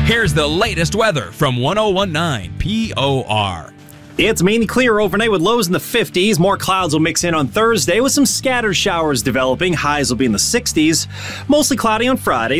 Here's the latest weather from 1019 POR. It's mainly clear overnight with lows in the 50s. More clouds will mix in on Thursday with some scattered showers developing. Highs will be in the 60s. Mostly cloudy on Friday.